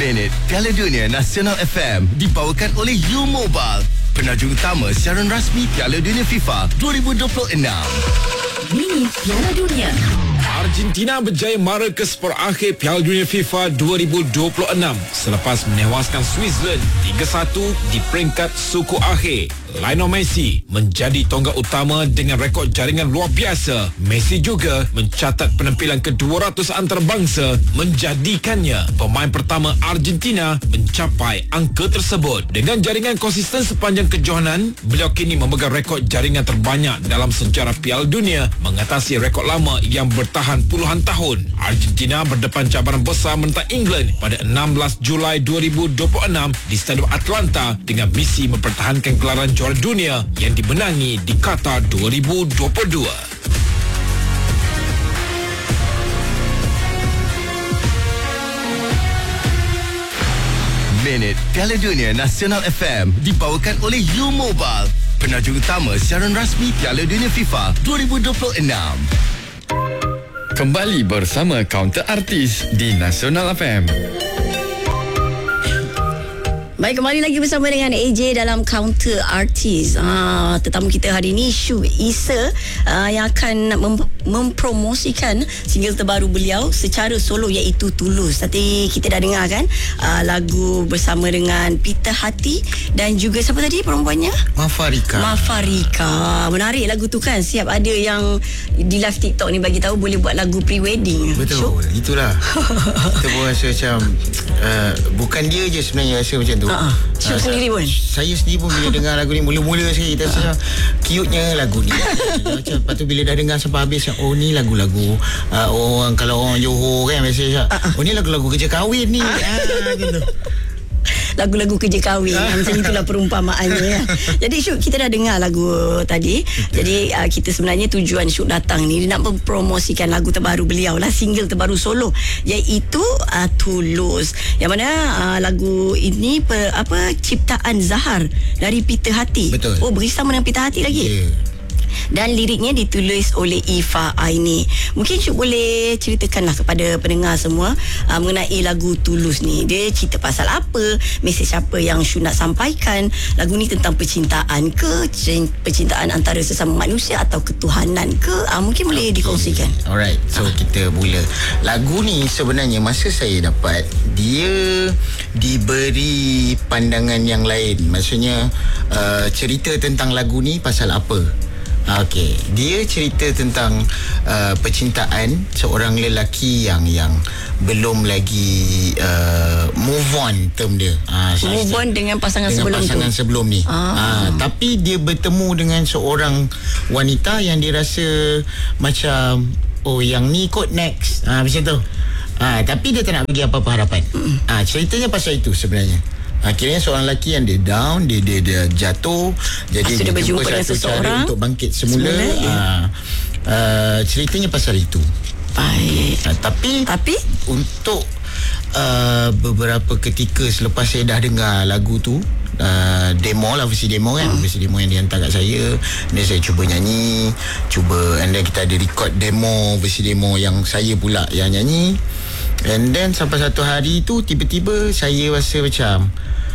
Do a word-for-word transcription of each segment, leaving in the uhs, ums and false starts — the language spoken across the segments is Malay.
Minit Piala Dunia Nasional F M dibawakan oleh U Mobile, penaja utama siaran rasmi Piala Dunia FIFA dua ribu dua puluh enam. Minit Piala Dunia. Argentina berjaya mara ke separ akhir Piala Dunia FIFA dua ribu dua puluh enam selepas menewaskan Switzerland tiga satu di peringkat suku akhir. Lionel Messi menjadi tonggak utama dengan rekod jaringan luar biasa. Messi juga mencatat penampilan ke dua ratus antarabangsa, menjadikannya pemain pertama Argentina mencapai angka tersebut. Dengan jaringan konsisten sepanjang kejohanan, beliau kini memegang rekod jaringan terbanyak dalam sejarah Piala Dunia, mengatasi rekod lama yang bertahan puluhan tahun. Argentina berdepan cabaran besar menentang England pada enam belas Julai dua ribu dua puluh enam di Stadium Atlanta dengan misi mempertahankan gelaran juara dunia yang dimenangi di Qatar dua ribu dua puluh dua. Minit Piala Dunia Nasional F M dibawakan oleh U Mobile, penaja utama siaran rasmi Piala Dunia FIFA dua ribu dua puluh enam. Kembali bersama Counter Artis di Nasional F M. Baik, kembali lagi bersama dengan A J dalam Counter Artist. Ah, tetamu kita hari ini Shu Isa ah, yang akan mem- mempromosikan single terbaru beliau secara solo iaitu Tulus. Tadi kita dah dengar kan ah, lagu bersama dengan Peter Hati dan juga siapa tadi perempuannya? Mafarika. Mafarika. Menarik lagu tu kan. Siap ada yang di live TikTok ni bagi tahu boleh buat lagu pre-wedding. Betul. Syuk? Itulah. Kita pun rasa macam uh, bukan dia je sebenarnya rasa macam tu. Uh-uh. Syuk uh, sendiri pun. Saya sendiri pun bila dengar lagu ni mula-mula sekali kita rasa uh-uh. cute-nya lagu ni. Macam lepas tu bila dah dengar sampai habis, oh ni lagu-lagu uh, orang kalau orang Johor kan biasa uh-uh. oh ni lagu-lagu kerja kahwin ni. Ah gitu. Lagu-lagu kerja kahwin macam itulah perumpamaannya ya. Jadi Syuk, kita dah dengar lagu tadi. Jadi uh, kita sebenarnya tujuan Syuk datang ni dia nak mempromosikan lagu terbaru beliau lah, single terbaru solo iaitu uh, Tulus. Yang mana uh, lagu ini per, apa ciptaan Zahar dari Peter Hati. Betul. Oh, bersama dengan Peter Hati lagi. Yeah. Dan liriknya ditulis oleh Ifa Aini. Mungkin Syuk boleh ceritakanlah kepada pendengar semua uh, mengenai lagu Tulus ni. Dia cerita pasal apa, mesej apa yang Syuk nak sampaikan. Lagu ni tentang percintaan ke, percintaan antara sesama manusia atau ketuhanan ke? Uh, mungkin boleh okay. dikongsikan. Alright, so uh. kita mula. Lagu ni sebenarnya masa saya dapat, dia diberi pandangan yang lain. Maksudnya uh, cerita tentang lagu ni pasal apa? Okey, dia cerita tentang uh, percintaan seorang lelaki yang yang belum lagi uh, move on term dia. Uh, move on dengan pasangan dengan sebelum pasangan tu. sebelum ni. Ah. Uh, tapi dia bertemu dengan seorang wanita yang dia rasa macam oh yang ni kot next. Ah uh, macam tu. Ah uh, tapi dia tak nak bagi apa-apa harapan. Ah uh, ceritanya pasal itu sebenarnya. Akhirnya seorang lelaki yang dia down, dia dia, dia jatuh, jadi dia berjumpa dengan seseorang untuk bangkit semula. semula ya. uh, uh, ceritanya pasal itu. Baik. Uh, tapi tapi untuk uh, beberapa ketika selepas saya dah dengar lagu tu, uh, demo lah, versi demo kan, hmm. versi demo yang dihantar kat saya, dan saya cuba nyanyi, cuba, and then kita ada record demo, versi demo yang saya pula yang nyanyi. And then sampai satu hari tu tiba-tiba saya rasa macam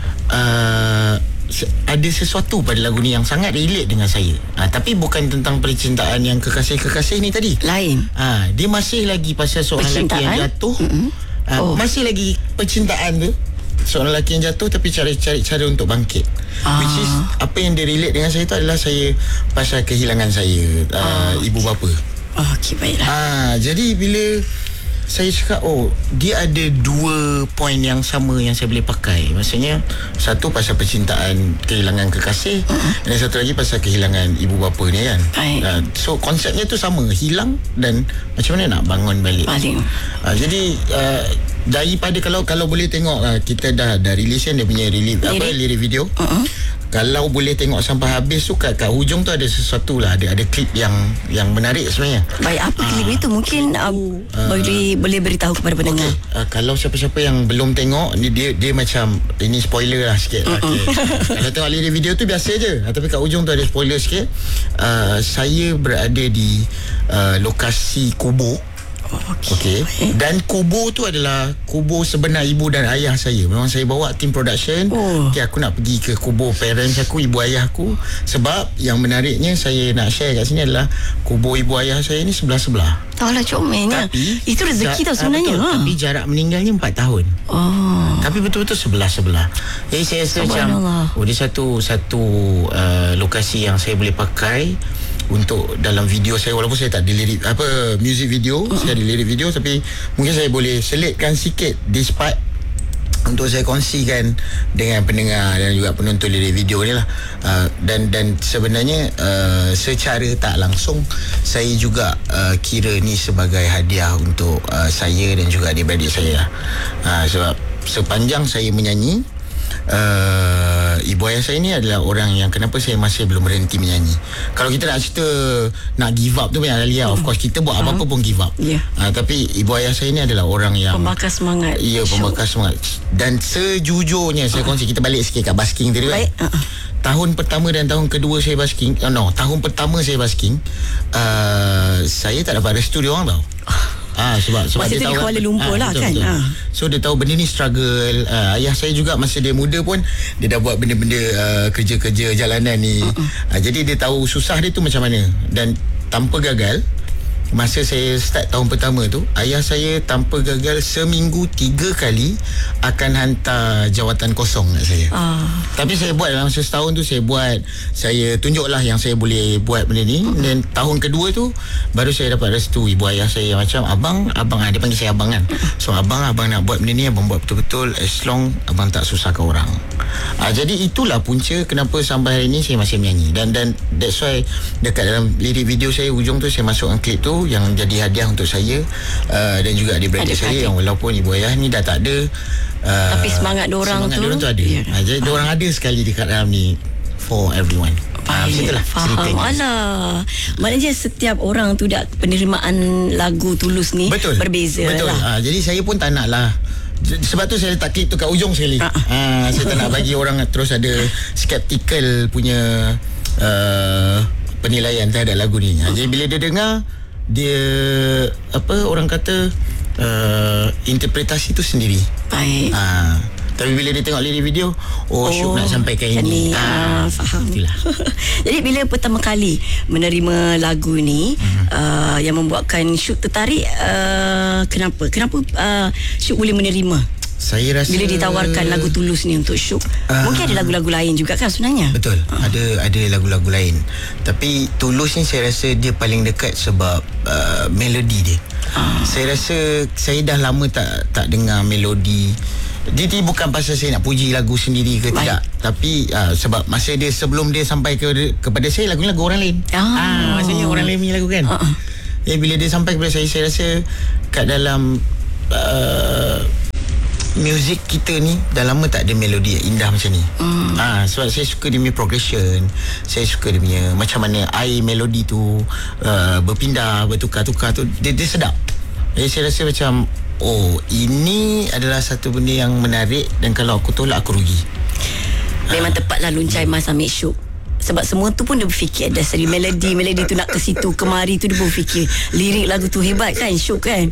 uh, ada sesuatu pada lagu ni yang sangat relate dengan saya. uh, Tapi bukan tentang percintaan yang kekasih-kekasih ni tadi. Lain. uh, Dia masih lagi pasal seorang lelaki yang jatuh. mm-hmm. uh, oh. Masih lagi percintaan tu, seorang lelaki yang jatuh tapi cari-cari cara untuk bangkit. ah. Which is apa yang dia relate dengan saya tu adalah saya pasal kehilangan saya, uh, ah. ibu bapa. oh, Okey, baiklah. uh, Jadi bila saya cakap, oh dia ada dua poin yang sama yang saya boleh pakai. Maksudnya satu pasal percintaan, kehilangan kekasih, uh-huh. dan satu lagi pasal kehilangan ibu bapa ni kan. uh, So konsepnya tu sama, hilang dan macam mana nak bangun balik. uh, Jadi uh, daripada kalau kalau boleh tengok, uh, kita dah dah release dia punya relief, apa lirik video. uh-huh. Kalau boleh tengok sampai habis tu, kat, kat hujung tu ada sesuatu lah, ada ada klip yang yang menarik sebenarnya. Baik, apa uh, klip itu? Mungkin uh, uh, boleh boleh beritahu kepada pendengar. Okay. Uh, kalau siapa-siapa yang belum tengok ni, dia dia macam ini spoiler lah sikit. Uh-uh. Okay. Kalau tengok lirik video tu biasa je, tapi kat hujung tu ada spoiler sikit. Uh, saya berada di uh, lokasi kubur. Okey. Okay. Dan kubur tu adalah kubur sebenar ibu dan ayah saya. Memang saya bawa tim production. Oh. Okay, aku nak pergi ke kubur parents aku, ibu ayah aku. Sebab yang menariknya saya nak share kat sini adalah kubur ibu ayah saya ni sebelah-sebelah. Tahulah comelnya. Tapi itu rezeki tau sebenarnya. Betul, Ha. Tapi jarak meninggalnya empat tahun. Oh. Tapi betul-betul sebelah-sebelah. Jadi saya rasa macam oh, dia satu satu uh, lokasi yang saya boleh pakai untuk dalam video saya, walaupun saya tak ada lirik apa music video, uh-huh. saya ada lirik video, tapi mungkin saya boleh selitkan sikit this part untuk saya kongsikan dengan pendengar dan juga penonton lirik video ni lah. Uh, dan dan sebenarnya uh, secara tak langsung saya juga uh, kira ni sebagai hadiah untuk uh, saya dan juga adik-beradik saya lah. Uh, sebab sepanjang saya menyanyi, Uh, ibu ayah saya ni adalah orang yang kenapa saya masih belum berhenti menyanyi. Kalau kita nak cerita nak give up tu banyak kali lah. Of course kita buat uh-huh. apa-apa pun give up. Yeah. Uh, tapi ibu ayah saya ni adalah orang yang pembakar semangat. Ya, pembakar semangat. Dan sejujurnya saya uh-huh. kongsi, kita balik sikit kat basking tadi kan. Uh-huh. Tahun pertama dan tahun kedua saya basking, uh, no, tahun pertama saya basking, uh, saya tak dapat restu dia orang tau. Ah, sebab sebab masa dia tahu Kuala Lumpur ah, lah betul, kan. Betul. Ah. So dia tahu benda ni struggle. Ah, ayah saya juga masa dia muda pun dia dah buat benda-benda uh, kerja-kerja jalanan ni. Uh-uh. Ah, jadi dia tahu susah dia tu macam mana. Dan tanpa gagal, masa saya start tahun pertama tu, ayah saya tanpa gagal seminggu tiga kali akan hantar jawatan kosong kat saya. Uh. Tapi saya buat dalam masa setahun tu, saya buat, saya tunjuklah yang saya boleh buat benda ni. Uh. Dan tahun kedua tu baru saya dapat restu ibu ayah saya macam abang, abang ah, dia panggil saya abang kan. So abang, abang nak buat benda ni, abang buat betul-betul as long abang tak susahkan orang. Ah, jadi itulah punca kenapa sampai hari ni saya masih menyanyi. Dan dan that's why dekat dalam lirik video saya ujung tu saya masukkan klip tu yang jadi hadiah untuk saya uh, dan juga adik-beradik saya yang walaupun ibu ayah ni dah tak ada, uh, tapi semangat diorang semangat tu diorang tu ada. Yeah. Uh, jadi diorang ada sekali dekat dalam ni for everyone. Ah, itulah faham. Alah, maknanya setiap orang tu dah penerimaan lagu Tulus ni betul, berbeza betul. lah. Ah, jadi saya pun tak nak lah. Sebab tu saya letak klip tu kat ujung sekali. Ah. Ah, saya tak nak bagi orang terus ada skeptical punya uh, penilaian terhadap lagu ni. Ah, jadi bila dia dengar, dia apa orang kata uh, interpretasi tu sendiri. Baik. Ah, tapi bila dia tengok lirik video, oh, oh Syuk nak sampaikan ini. Ah, faham. Itulah. Jadi bila pertama kali menerima lagu ni, uh-huh. uh, yang membuatkan Syuk tertarik, uh, kenapa? Kenapa uh, Syuk boleh menerima? Saya rasa bila ditawarkan lagu Tulus ni untuk Syuk, uh, mungkin ada lagu-lagu lain juga kan sebenarnya. Betul. Uh. Ada ada lagu-lagu lain. Tapi Tulus ni saya rasa dia paling dekat sebab uh, melodi dia. Uh. Saya rasa saya dah lama tak tak dengar melodi. Jadi bukan pasal saya nak puji lagu sendiri ke Baik. tidak, tapi uh, sebab masa dia sebelum dia sampai ke kepada saya, lagu ni lagu orang lain. Ah, ah maksudnya orang lain punya lagu kan. Uh-uh. Jadi bila dia sampai kepada saya, saya rasa kat dalam uh, muzik kita ni dah lama tak ada melodi yang indah macam ni. Mm. Ah, sebab saya suka dia punya progression, saya suka dia punya macam mana air melodi tu uh, berpindah, bertukar-tukar tu, dia, dia sedap. Jadi saya rasa macam, oh, ini adalah satu benda yang menarik dan kalau aku tolak aku rugi. Memang ha. tepatlah luncai Mas ambil Syuk. Sebab semua tu pun dia berfikir ada seri melodi, melodi tu nak ke situ kemari tu dia pun fikir lirik lagu tu hebat kan Syuk kan.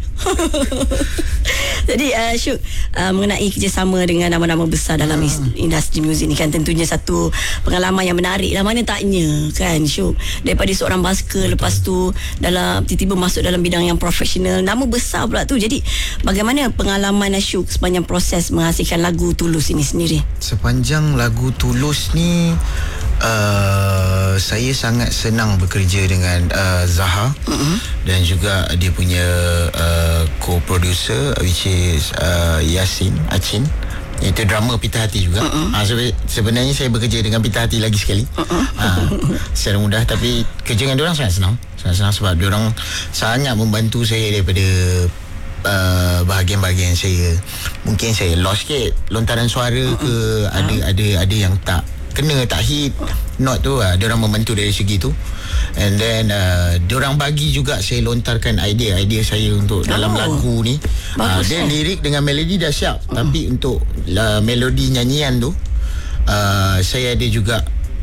Jadi uh, Syuk, uh, mengenai kerjasama dengan nama-nama besar dalam hmm. industri muzik ni kan tentunya satu pengalaman yang menarik lah, mana taknya kan Syuk, daripada seorang basker, lepas tu dalam tiba-tiba masuk dalam bidang yang profesional, nama besar pula tu. Jadi bagaimana pengalaman Syuk sepanjang proses menghasilkan lagu Tulus ini sendiri? Sepanjang lagu Tulus ni Uh, saya sangat senang bekerja dengan uh, Zaha, uh-huh. dan juga dia punya uh, co-producer which is uh, Yasin Achin. Itu drama Pita Hati juga. Uh-uh. uh, Sebenarnya saya bekerja dengan Pita Hati lagi sekali, uh-uh. uh, secara mudah. Tapi kerja dengan diorang sangat senang, sangat senang sebab diorang sangat membantu saya daripada Uh, bahagian-bahagian saya. Mungkin saya lost sikit lontaran suara ke, uh-uh. ada ada ada yang tak kena, tak hit note tu, uh, diorang membantu dari segi tu. And then uh, diorang bagi juga saya lontarkan idea-idea saya untuk oh. dalam lagu ni. uh, Dia lirik dengan melodi dah siap, uh. tapi untuk uh, melodi nyanyian tu uh, saya ada juga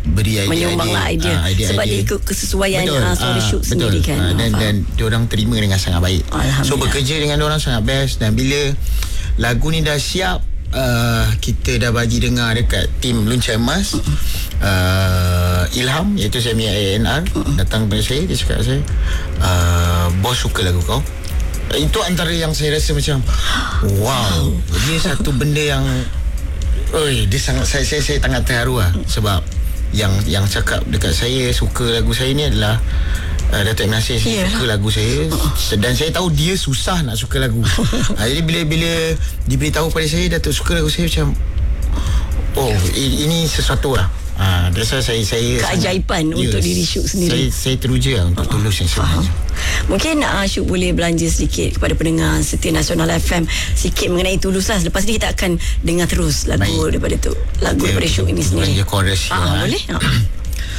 beri idea, menyumbanglah idea. uh, idea Sebab idea. dia ikut kesesuaian Betul, uh, story ah, shoot betul. sendiri kan. Ah, dan Ah, dan diorang terima dengan sangat baik. So Alhamdulillah. bekerja dengan diorang sangat best. Dan bila lagu ni dah siap, uh, kita dah bagi dengar dekat tim Luncai Emas, uh, Ilham, iaitu saya punya A and R, datang kepada saya. Dia cakap saya, uh, bos suka lagu kau. Itu antara yang saya rasa macam wow, dia satu benda yang oi, dia sangat, saya saya, saya sangat terharu lah. Sebab yang yang cakap dekat saya suka lagu saya ni adalah uh, Datuk M. Nasir. Saya suka lagu saya, dan saya tahu dia susah nak suka lagu. uh, Jadi bila bila diberitahu pada saya Datuk suka lagu saya, macam oh, ini sesuatu lah. Ah, uh, saya saya saya keajaiban sangat, untuk yes, diri Syuk sendiri. Saya saya teruja lah untuk tulus yang sebenarnya. Mungkin uh, Syuk boleh belanja sedikit kepada pendengar setia Nasional F M sikit mengenai Tulus lah. Lepas ni kita akan dengar terus lagu Baik. daripada tu, lagu Okay, daripada Syuk ini sendiri. belanja chorus Ah, ya. boleh? Ah.